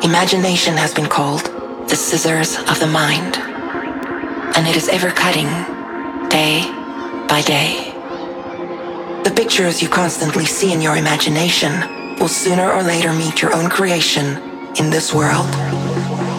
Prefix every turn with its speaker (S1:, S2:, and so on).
S1: Imagination has been called the scissors of the mind, and it is ever cutting, day by day. The pictures you constantly see in your imagination will sooner or later meet your own creation in this world.